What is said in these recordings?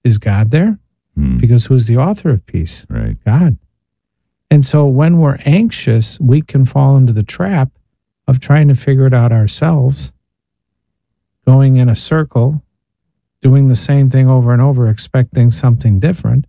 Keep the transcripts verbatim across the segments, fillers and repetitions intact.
is God there? Hmm. Because who's the author of peace? Right. God. And so when we're anxious, we can fall into the trap of trying to figure it out ourselves, going in a circle, doing the same thing over and over, expecting something different.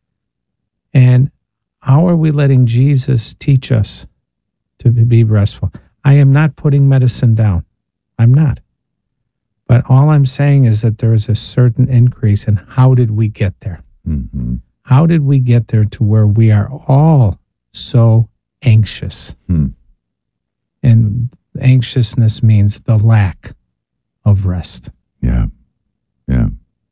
And how are we letting Jesus teach us to be restful? I am not putting medicine down. I'm not. But all I'm saying is that there is a certain increase in how did we get there? Mm-hmm. How did we get there to where we are all so anxious? Hmm. And anxiousness means the lack of rest. Yeah. Yeah.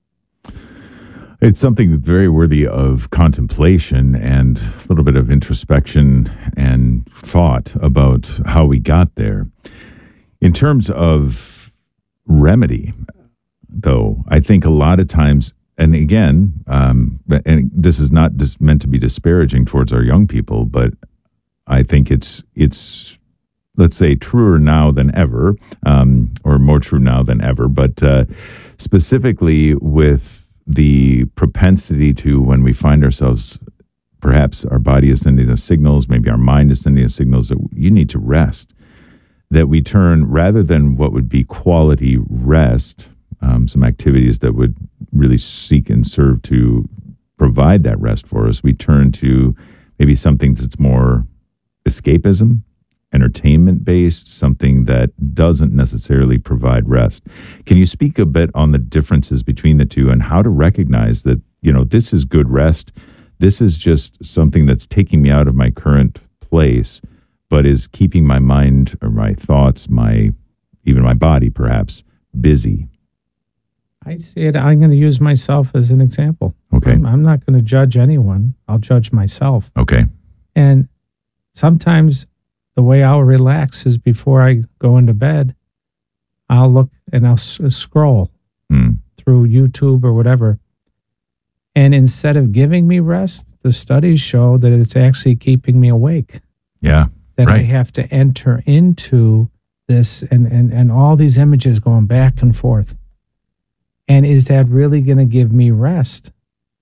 It's something that's very worthy of contemplation and a little bit of introspection and thought about how we got there. In terms of remedy, though, I think a lot of times, and again, um, and this is not just meant to be disparaging towards our young people, but I think it's it's let's say truer now than ever, um, or more true now than ever. But uh, specifically with the propensity to, when we find ourselves, perhaps our body is sending us signals, maybe our mind is sending us signals that you need to rest, that we turn, rather than what would be quality rest, um, some activities that would really seek and serve to provide that rest for us, we turn to maybe something that's more escapism, entertainment-based, something that doesn't necessarily provide rest. Can you speak a bit on the differences between the two and how to recognize that, you know, this is good rest, this is just something that's taking me out of my current place, but is keeping my mind or my thoughts, my even my body perhaps, busy? I see it. I'm going to use myself as an example. Okay. I'm, I'm not going to judge anyone. I'll judge myself. Okay. And sometimes the way I'll relax is before I go into bed, I'll look and I'll s- scroll Mm. through YouTube or whatever. And instead of giving me rest, the studies show that it's actually keeping me awake. Yeah. That I Right. have to enter into this and, and, and all these images going back and forth. And is that really going to give me rest?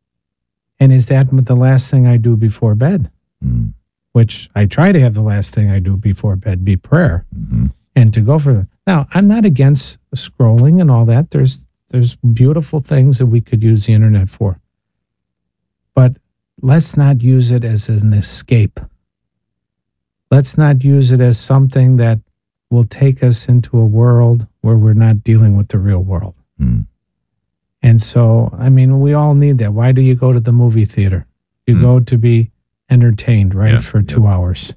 And is that the last thing I do before bed? Mm. Which I try to have the last thing I do before bed be prayer, Mm-hmm. and to go for that. Now, I'm not against scrolling and all that. There's there's beautiful things that we could use the internet for. But let's not use it as an escape. Let's not use it as something that will take us into a world where we're not dealing with the real world. Mm. And so, I mean, we all need that. Why do you go to the movie theater? You Mm. go to be entertained, right, Yeah, for yeah. two hours.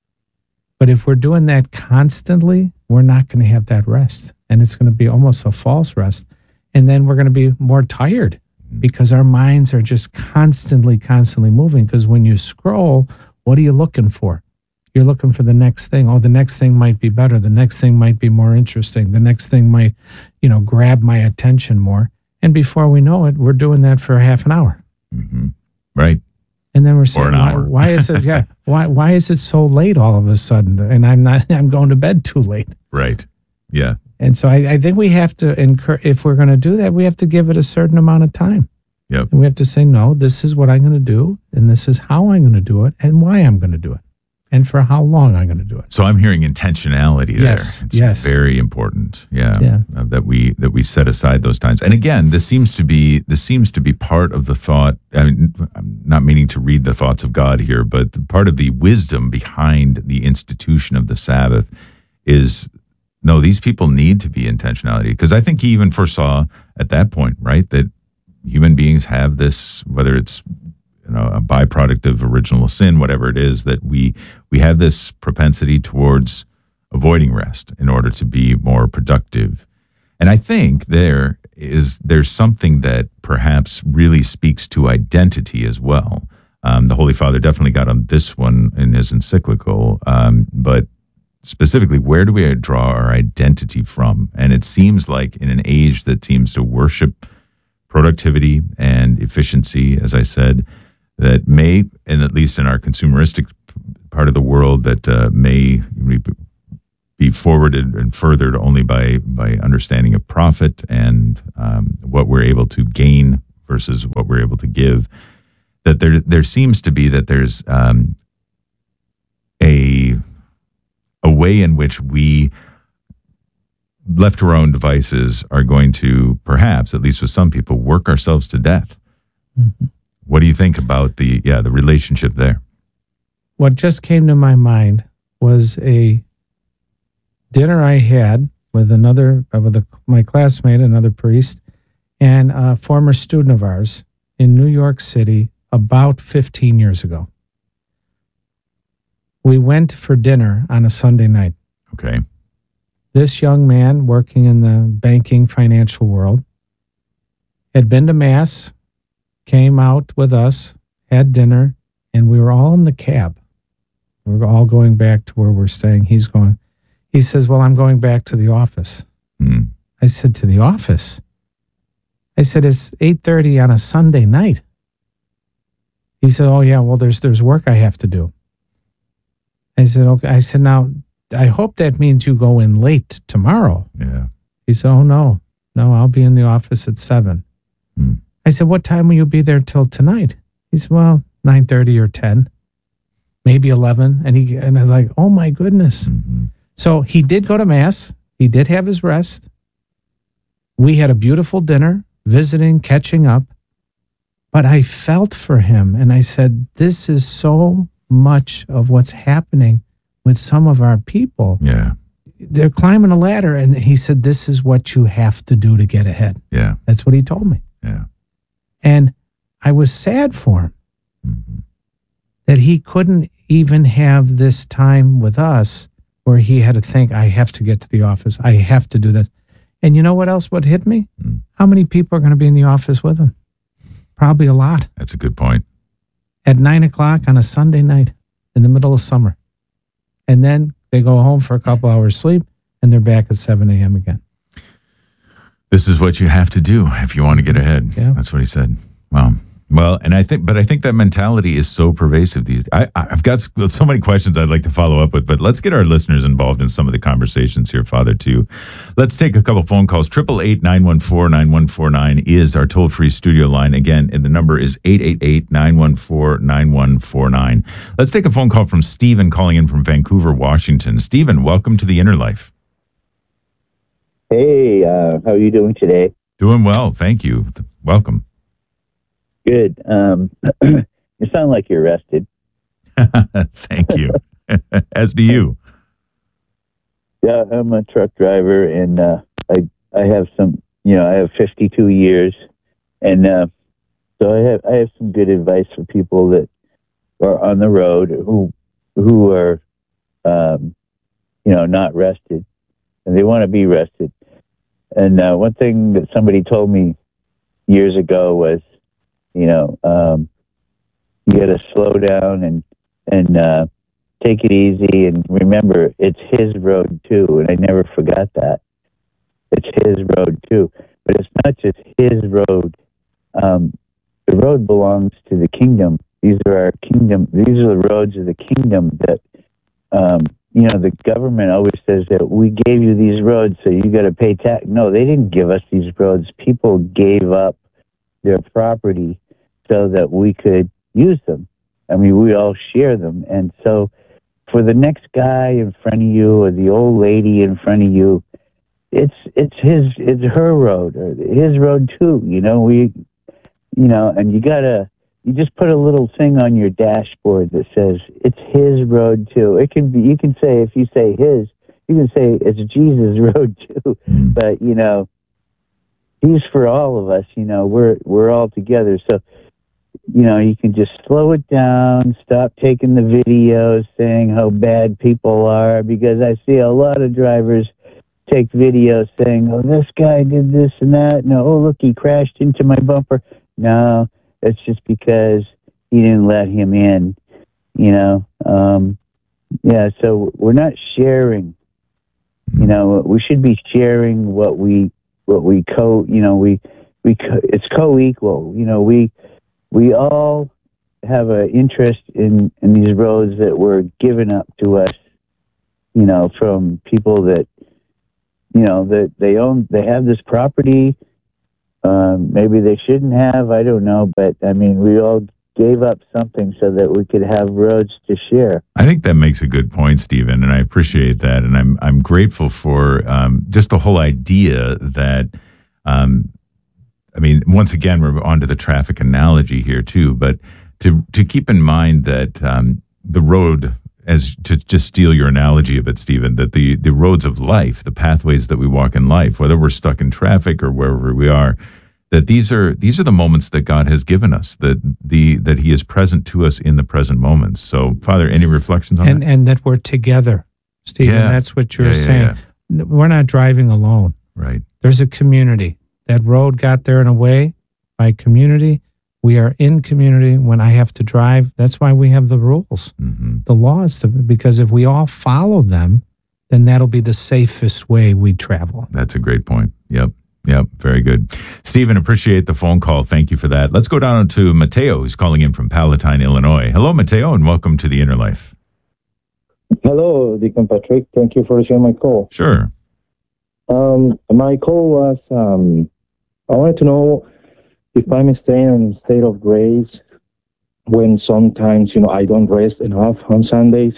But if we're doing that constantly, we're not going to have that rest. And it's going to be almost a false rest. And then we're going to be more tired Mm. because our minds are just constantly, constantly moving. Because when you scroll, what are you looking for? You're looking for the next thing. Oh, the next thing might be better. The next thing might be more interesting. The next thing might, you know, grab my attention more. And before we know it, we're doing that for half an hour. Mm-hmm. Right. And then we're saying, an why, hour. why is it? Yeah, why why is it so late all of a sudden? And I'm not. I'm going to bed too late. Right. Yeah. And so I, I think we have to incur. If we're going to do that, we have to give it a certain amount of time. Yep. And we have to say, no, this is what I'm going to do, and this is how I'm going to do it, and why I'm going to do it, and for how long I'm going to do it. So I'm hearing intentionality there. Yes, It's yes. very important. Yeah. Yeah. Uh, that we that we set aside those times. And again, this seems to be this seems to be part of the thought. I mean, I'm not meaning to read the thoughts of God here, but part of the wisdom behind the institution of the Sabbath is, no, these people need to be intentionality. Because I think he even foresaw at that point, right, that human beings have this, whether it's you know, a byproduct of original sin, whatever it is, that we we have this propensity towards avoiding rest in order to be more productive. And I think there is there's something that perhaps really speaks to identity as well. Um, the Holy Father definitely got on this one in his encyclical, um, but specifically, where do we draw our identity from? And it seems like in an age that seems to worship productivity and efficiency, as I said, that may, and at least in our consumeristic part of the world, that uh, may be forwarded and furthered only by by understanding of profit and um, what we're able to gain versus what we're able to give. That there there seems to be that there's um, a a way in which we, left to our own devices, are going to, perhaps, at least with some people, work ourselves to death. Mm-hmm. What do you think about the yeah the relationship there? What just came to my mind was a dinner I had with another, uh, with a, my classmate, another priest, and a former student of ours in New York City about fifteen years ago. We went for dinner on a Sunday night. Okay. This young man working in the banking financial world had been to Mass, came out with us, had dinner, and we were all in the cab. We were all going back to where we're staying. He's going, he says, well, I'm going back to the office. Hmm. I said, to the office? I said, it's eight thirty on a Sunday night. He said, oh, yeah, well, there's there's work I have to do. I said, okay. I said, now, I hope that means you go in late tomorrow. Yeah. He said, oh, no. No, I'll be in the office at seven. Hmm. I said, what time will you be there till tonight? He said, well, nine thirty or ten, maybe eleven. And he and I was like, oh, my goodness. Mm-hmm. So he did go to Mass. He did have his rest. We had a beautiful dinner, visiting, catching up. But I felt for him, and I said, this is so much of what's happening with some of our people. Yeah. They're climbing a ladder, and he said, this is what you have to do to get ahead. Yeah. That's what he told me. Yeah. And I was sad for him Mm-hmm. that he couldn't even have this time with us where he had to think, I have to get to the office. I have to do this. And you know what else would hit me? Mm. How many people are going to be in the office with him? Probably a lot. That's a good point. At nine o'clock on a Sunday night in the middle of summer. And then they go home for a couple hours sleep and they're back at seven a.m. again. This is what you have to do if you want to get ahead. Yeah. That's what he said. Wow. Well, and I think, but I think that mentality is so pervasive. These, I, I've got so many questions I'd like to follow up with, but let's get our listeners involved in some of the conversations here, Father, too. Let's take a couple phone calls. Triple eight nine one four nine one four nine is our toll-free studio line. Again, and the number is eight eight eight nine one four nine one four nine. Let's take a phone call from Stephen calling in from Vancouver, Washington. Stephen, welcome to the Inner Life. Hey, uh, how are you doing today? Doing well, thank you. Welcome. Good. Um, you sound like you're rested. Thank you. As do you. Yeah, I'm a truck driver, and uh, I I have some. You know, I have fifty-two years, and uh, so I have I have some good advice for people that are on the road who who are, um, you know, not rested, and they want to be rested. And uh, one thing that somebody told me years ago was, you know, um, you got to slow down and and uh, take it easy, and remember, it's his road too. And I never forgot that. It's his road too, but it's not just his road. Um, the road belongs to the kingdom. These are our kingdom. These are the roads of the kingdom that, um, you know, the government always says that we gave you these roads, so you got to pay tax. No, they didn't give us these roads. People gave up their property so that we could use them. I mean, we all share them. And so for the next guy in front of you or the old lady in front of you, it's it's his, it's her road, or his road too. You know, we, you know, and you gotta, you just put a little thing on your dashboard that says it's his road too. It can be, you can say, if you say his, you can say it's Jesus' road too. But, you know, he's for all of us, you know, we're, we're all together. So, you know, you can just slow it down, stop taking the videos saying how bad people are, because I see a lot of drivers take videos saying, oh, this guy did this and that. No, oh, look, he crashed into my bumper. No, it's just because he didn't let him in, you know. Um, yeah, so we're not sharing. You know, we should be sharing what we, what we co, you know, we, we, co- it's co-equal. You know, we, we all have an interest in, in these roads that were given up to us, you know, from people that, you know, that they own, they have this property Um, maybe they shouldn't have. I don't know, but I mean, we all gave up something so that we could have roads to share. I think that makes a good point, Stephen, and I appreciate that, and I'm I'm grateful for um, just the whole idea that. Um, I mean, once again, we're onto the traffic analogy here too, but to to keep in mind that um, the road, as to just steal your analogy of it, Stephen, that the the roads of life, the pathways that we walk in life, whether we're stuck in traffic or wherever we are, that these are these are the moments that God has given us, that the that He is present to us in the present moments. So, Father, any reflections on and, that? And that we're together, Stephen. Yeah. That's what you're Yeah, yeah, saying. yeah. We're not driving alone. Right. There's a community. That road got there in a way by community. We are in community when I have to drive. That's why we have the rules, Mm-hmm. the laws, to, because if we all follow them, then that'll be the safest way we travel. That's a great point. Yep. Yep. Very good. Stephen, appreciate the phone call. Thank you for that. Let's go down to Mateo, who's calling in from Palatine, Illinois. Hello, Mateo, and welcome to the Inner Life. Hello, Deacon Patrick. Thank you for receiving my call. Sure. Um, my call was, um, I wanted to know if I'm staying in a state of grace when sometimes, you know, I don't rest enough on Sundays.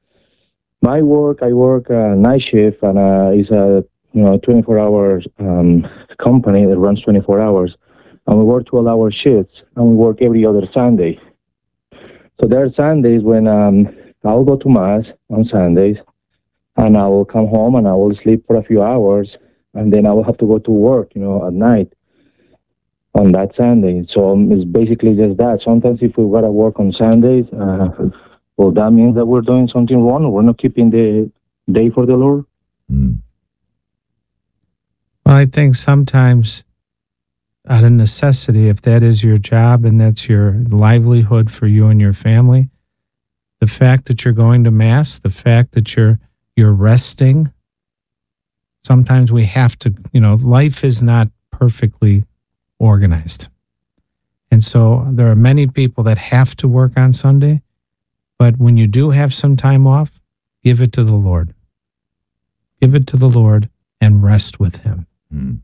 My work, I work a night shift, and uh, it's a, you know, twenty-four hour um, company that runs twenty-four hours. And we work twelve hour shifts, and we work every other Sunday. So there are Sundays when um, I'll go to Mass on Sundays, and I will come home and I will sleep for a few hours, and then I will have to go to work, you know, at night on that Sunday. So um, it's basically just that. Sometimes if we got to work on Sundays, uh, well, that means that we're doing something wrong, or we're not keeping the day for the Lord. Mm. Well, I think sometimes out of necessity, if that is your job and that's your livelihood for you and your family, the fact that you're going to Mass, the fact that you're you're resting, sometimes we have to, you know, life is not perfectly organized. And so there are many people that have to work on Sunday, but when you do have some time off, give it to the Lord. Give it to the Lord and rest with Him. Mm.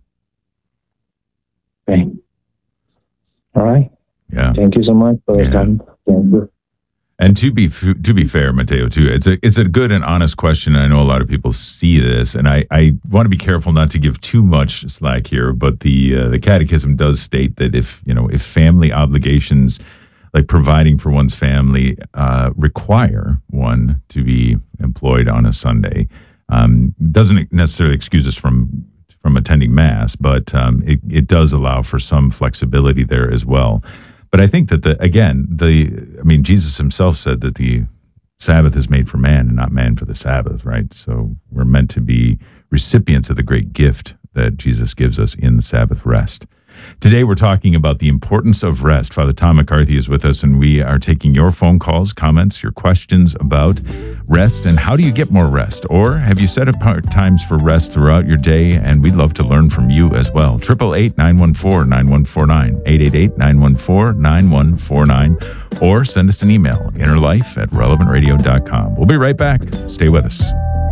Okay. All right. Yeah. Thank you so much for Yeah. your time. Thank you. And to be f- to be fair, Mateo, too, it's a it's a good and honest question. I know a lot of people see this, and I, I want to be careful not to give too much slack here. But the uh, the Catechism does state that if you know if family obligations, like providing for one's family, uh, require one to be employed on a Sunday, um, doesn't necessarily excuse us from from attending Mass, but um, it it does allow for some flexibility there as well. But I think that, the again, the I mean, Jesus himself said that the Sabbath is made for man and not man for the Sabbath, right? So we're meant to be recipients of the great gift that Jesus gives us in the Sabbath rest. Today, we're talking about the importance of rest. Father Tom McCarthy is with us, and we are taking your phone calls, comments, your questions about rest, and how do you get more rest? Or have you set apart times for rest throughout your day? And we'd love to learn from you as well. eight eight eight, nine one four, nine one four nine, eight eight eight, nine one four, nine one four nine, or send us an email, innerlife at relevant radio dot com. We'll be right back. Stay with us.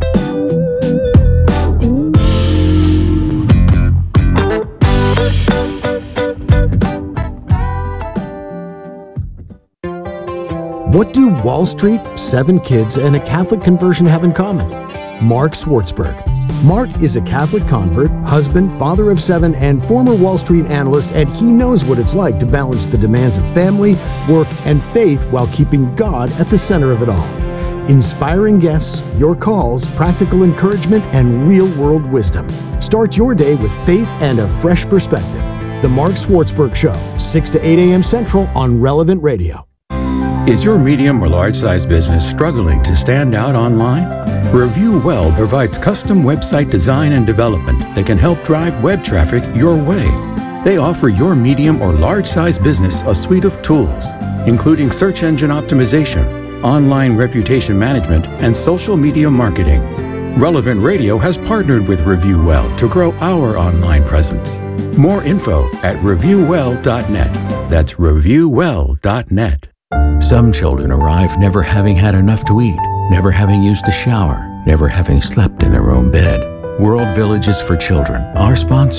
What do Wall Street, seven kids, and a Catholic conversion have in common? Mark Swartzberg. Mark is a Catholic convert, husband, father of seven, and former Wall Street analyst, and he knows what it's like to balance the demands of family, work, and faith while keeping God at the center of it all. Inspiring guests, your calls, practical encouragement, and real-world wisdom. Start your day with faith and a fresh perspective. The Mark Swartzberg Show, six to eight a.m. Central on Relevant Radio. Is your medium or large-size business struggling to stand out online? Review Well provides custom website design and development that can help drive web traffic your way. They offer your medium or large-size business a suite of tools, including search engine optimization, online reputation management, and social media marketing. Relevant Radio has partnered with Review Well to grow our online presence. More info at review well dot net. That's review well dot net. Some children arrive never having had enough to eat, never having used a shower, never having slept in their own bed. World Villages for Children, our sponsor,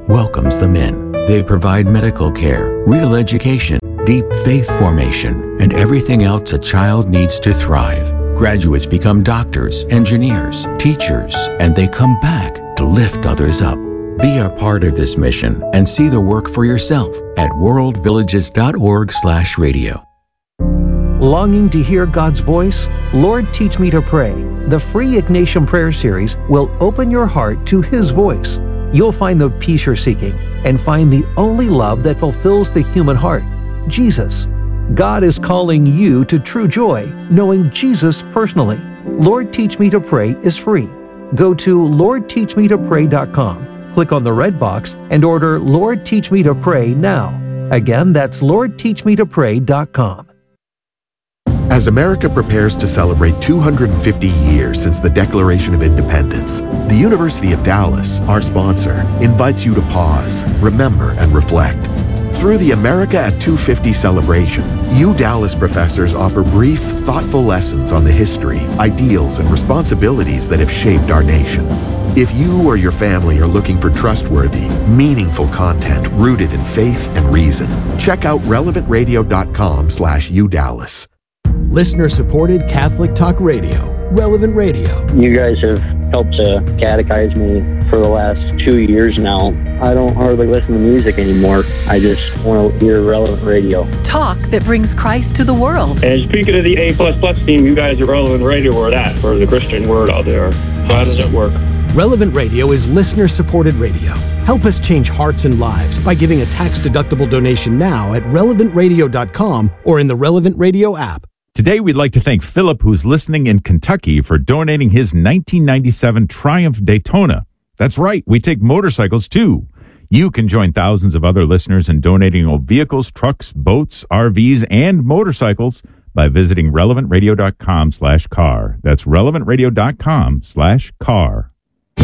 welcomes them in. They provide medical care, real education, deep faith formation, and everything else a child needs to thrive. Graduates become doctors, engineers, teachers, and they come back to lift others up. Be a part of this mission and see the work for yourself at world villages dot org slash radio. Longing to hear God's voice? Lord, Teach Me to Pray. The free Ignatian Prayer Series will open your heart to His voice. You'll find the peace you're seeking and find the only love that fulfills the human heart, Jesus. God is calling you to true joy, knowing Jesus personally. Lord, Teach Me to Pray is free. Go to lord teach me to pray dot com, click on the red box, and order Lord, Teach Me to Pray now. Again, that's lord teach me to pray dot com. As America prepares to celebrate two hundred fifty years since the Declaration of Independence, the University of Dallas, our sponsor, invites you to pause, remember, and reflect. Through the America at two fifty celebration, U Dallas professors offer brief, thoughtful lessons on the history, ideals, and responsibilities that have shaped our nation. If you or your family are looking for trustworthy, meaningful content rooted in faith and reason, check out relevant radio dot com slash U Dallas. Listener-supported Catholic Talk Radio, Relevant Radio. You guys have helped to catechize me for the last two years now. I don't hardly listen to music anymore. I just want to hear Relevant Radio. Talk that brings Christ to the world. And speaking of the A plus plus team, you guys are Relevant Radio or that for the Christian word out there. So how does it work? Relevant Radio is listener-supported radio. Help us change hearts and lives by giving a tax-deductible donation now at relevant radio dot com or in the Relevant Radio app. Today, we'd like to thank Philip, who's listening in Kentucky, for donating his nineteen ninety-seven Triumph Daytona. That's right, we take motorcycles too. You can join thousands of other listeners in donating old vehicles, trucks, boats, R Vs, and motorcycles by visiting relevant radio dot com slash car. That's relevant radio dot com slash car.